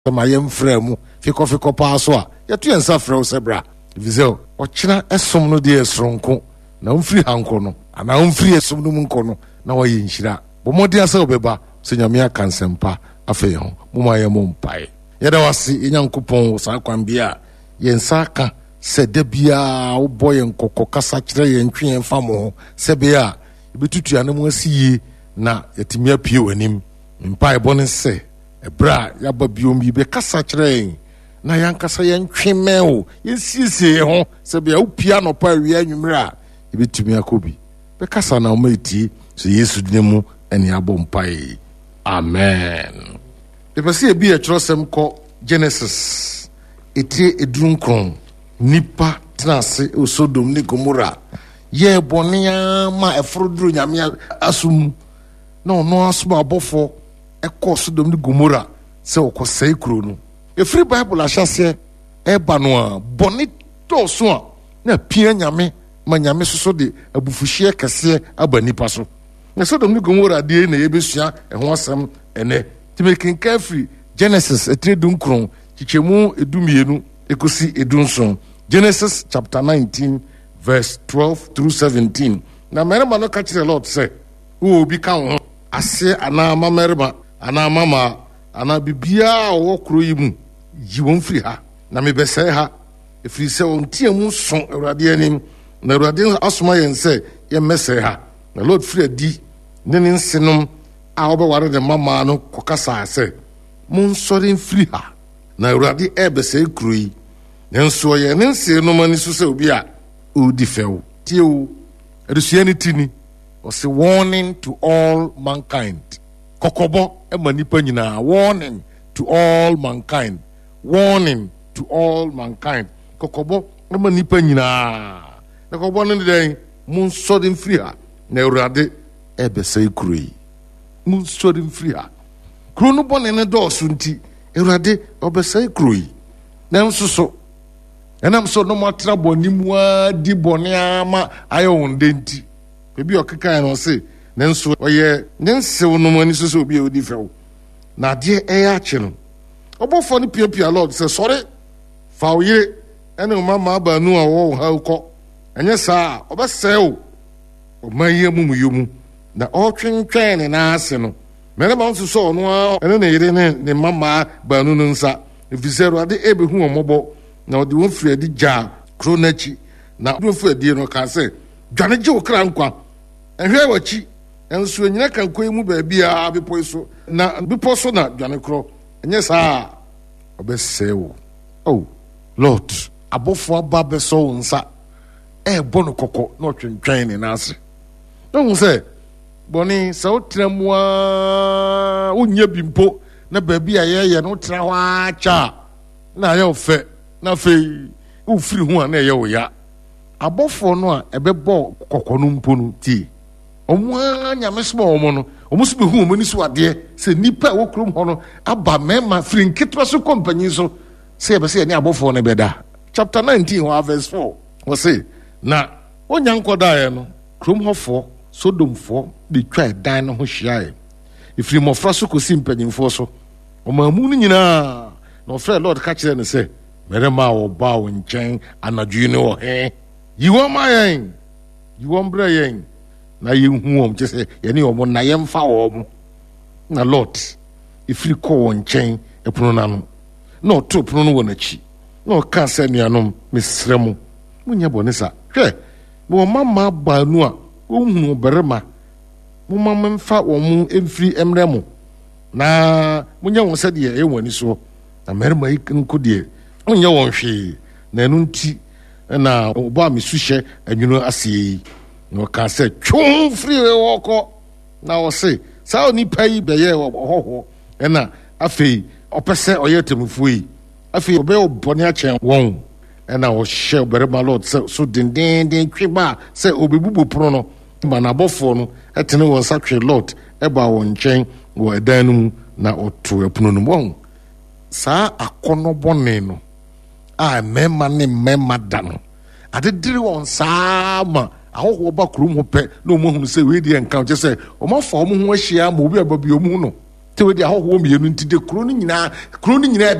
ma yɛmfrɛ fikɔ paa so a yɛto yɛn nsa frɛ wo sɛ bra ɛfisɛ ɔkyena ɛsom no deɛ ɛsoronko na womfiri ha nkɔ no anaa womfiri ɛsom no mu nkɔ no na wɔyɛ nhyira bɔ mmɔden sɛ wobɛba sɛ nyame aka nsɛmpa afei ho moma yɛ mo mpae yɛda wase ɛnyankopɔn saa kwan bi a yɛn nsa aka sɛ da biaa wobɔ yɛn kɔkɔ kasa kyerɛ yɛn twe yɛn fa mo ho sɛ bɛyɛ a yɛbɛtutu ane mu asi yie na yɛtumi apue w'anim mpae bɔ ne sɛ ɛberɛ a yɛaba biom bi bɛkasa kyerɛ yɛn na yɛnkasa yɛntwe mɛn o yɛnsiesie yɛn ho sɛ bɛyɛ wopia nɔpa awia anwummerɛ a yɛbɛtumi akɔ bi bɛkasa na woma ɛtie sɛ yesu dine mu ɛne abɔ mpae amen. Pɛpɛ sɛ ebi ɛkyerɛsɛm kɔ Genesis ɛtire edunkron nipa tena ase Sodom ne Gomora yɛ bɔne ma ɛforo duro nyame asom na ɔno asom abɔfo ɛkɔ Sodom ne Gomora sɛ ɔkɔsɛe kuro no ɛfiri Bible ahyɛseɛ ɛba no a bɔne dɔɔso a na pia nyame ma nyame soso de abufuhyeɛ kɛseɛ aba nipa so na Sodom ne Gomora deɛ na yɛbɛsua ɛho asɛm ɛnɛ mekenka firi Genesis ɛtire dunkron kyikyɛmu edumienu ekosi edunson Genesis chapter 19 verse 12 through 17 na mmarima no ka kyerɛ Lord sɛ wo obi ka ho ase anaa mmarima anaa mama anaa bibia a wɔwɔ kuro yi mu yi wɔn firi ha na mebɛsɛe ha ɛfiri sɛ wɔn tia mu so Awurade anim na Awurade asoma yɛn sɛ yɛmmɛsɛe ha na Lord firi adi ne ne nsenom a wɔbɛware de mama no kɔkasa sɛ monsɔre mfiri ha na Awurade ɛbɛsɛe kuro yi nanso ɔyɛ ne nsee no ma ni so sɛ obi a ɔdi fɛw tie o adesua ne ti ni ɔsɛ warning to all mankind kɔkɔbɔ ɛma nipa nyinaa warning to all mankind warning to all mankind kɔkɔbɔ ɛma nipa nyinaa na kɔkɔbɔ no ne dɛn monsɔre mfiri ha na Awurade ɛbɛsɛe kuro yi monsɔre mfiri ha kuro no bɔne ne dɔɔso nti Awurade ɔbɛsɛe kuro yi nanso so ɛnam sɛ no matera bɔne mu a di bɔne ama ayɛ wo nde nti baabi ɔkekae no ɔse nanso ɔyɛ ne nsew no mu ani so sɛ obi a ɔdi fɛw na adeɛ ɛyɛ akye no ɔbɔfoɔ no piapia Lord sɛ sɔre fa wo yere ɛne wo mama baanu a wɔwɔ wo ha kɔ ɛnyɛ saa a ɔbɛsɛe wo ɔma yi amumuyɛ mu na ɔtwentwɛn ne n'ase no mmarima nso sɛ ɔno a ɛne ne yere ne mama baanu no nsa ɛfiri sɛ Awurade ɛbɛhu wɔn mmɔbɔ na ɔde wɔn firi adi gyaa kuro n'akyi na ɔde wɔn firi adi no kaa sɛ dwane gye wo kra nkwa ɛhwɛ w'akyi nso anyina kanko yi mu baabi a bepɔ yi so na bepɔ so na dwane korɔ ɛnyɛ saa a ɔbɛsɛe wo oh Lord abɔfoɔ aba bɛsɔ wo nsa ɛɛbɔ no kɔkɔ na ɔtwentwɛn ne n'ase na hu sɛ bɔne sɛ wotena mu a wonyɛ bi mpo na baabi a yɛyɛ no wotena hɔ akyɛ na ayɛ wo fɛ na afei wofiri ho a na ɛyɛ wo ya abɔfoɔ no a ɛbɛbɔ kɔkɔ no mpo no tie ɔmo a nyame soma ɔmo no ɔmo so bɛhu ɔmo ani so adeɛ sɛ nnipa a ɛwɔ kurom hɔ no aba mmarima firi nketewa so kɔ mpanyin so sɛ yɛbɛ sɛ yɛne abɔfoɔ no bɛda chapter 19 hɔ verse 4 wɔ se na ɔnya nkɔdaeɛ no kurom hɔfoɔ Sodomfoɔ de twa ɛdan no ho hyiaeɛ ɛfiri mmɔfra so kɔsi mpanyimfoɔ so ɔmaamu no nyinaa na ɔfrɛ Lord ka kyerɛ no sɛ mmarima a wɔbaa wo nkyɛn anadwo ne wɔ he yi wɔn ma yɛn yi wɔn brɛ yɛn na yɛnhu wɔn kyɛ sɛ yɛne wɔn na yɛmfa wɔn na Lord ɛfiri kɔ wɔn nkyɛn ɛpono n'ano na ɔto pono no wɔ n'akyi na ɔka sɛ nuanom mesrɛ mo monyɛ bɔne sa hwɛ mewɔ mama baanu a wɔhunu barima moma memfa wɔn mu mfiri mmerɛ mo na monyɛ wɔn sɛdeɛ ɛyɛ wɔn ani soɔ na mmarima yi nko deɛ monyɛ wɔn hwee na ɛno nti na ɔbɔ a mesu hyɛ anwunu aseɛ yi na ɔka sɛ twom firi wɔkɔ na ɔse saa onipa yi bɛyɛ ɔhɔhoɔ ɛna afei ɔpɛ sɛ ɔyɛ tɛmufoɔ yi afei ɔbɛyɛ ɔbɔne akyɛn wɔn ɛna ɔhyɛ ɔbarima Lord sɛ so dendenden twe ba sɛ ɔbɛbubu pono no ma n'abɔfoɔ no ɛtene wɔn nsa twe Lord ɛba wɔn nkyɛn wɔ ɛdan no mu na ɔto ɛpono no mu wɔn saa akɔnɔbɔne no a mmarima ne mmarima da no adedere wɔn saa ma ahɔhoɔ ba kurom ho pɛ na ɔmo ahunu sɛ wei deɛ nka kyɛ sɛ ɔmo afa ɔmo ho ahyia ma obi aba bi ɔmo no sɛ wɔde ahɔhoɔ mmienu nti de kuro no nyinaa